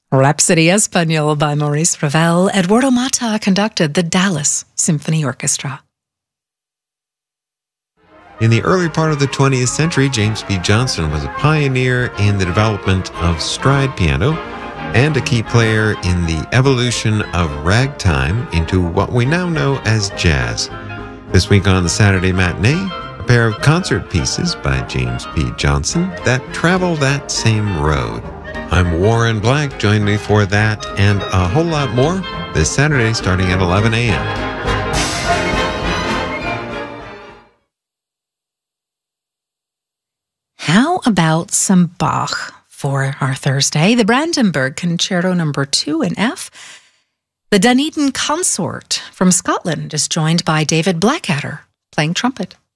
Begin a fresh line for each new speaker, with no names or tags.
Rhapsody Español by Maurice Ravel. Eduardo Mata conducted the Dallas Symphony Orchestra.
In the early part of the 20th century, James P. Johnson was a pioneer in the development of stride piano and a key player in the evolution of ragtime into what we now know as jazz. This week on the Saturday Matinee, a pair of concert pieces by James P. Johnson that travel that same road. I'm Warren Black. Join me for that and a whole lot more this Saturday starting at 11 a.m.
How about some Bach for our Thursday? The Brandenburg Concerto No. 2 in F. The Dunedin Consort from Scotland is joined by David Blackadder playing trumpet.